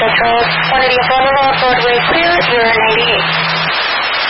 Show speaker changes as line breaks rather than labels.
Central. One of the Broadway clear, you're 98.